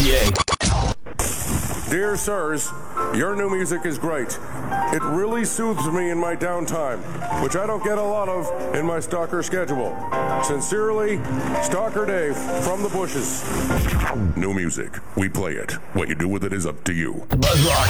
Dear sirs, your new music is great. It really soothes me in my downtime, which I don't get a lot of in my stalker schedule. Sincerely, Stalker Dave from the bushes. New music. We play it. What you do with it is up to you. Buzzrock.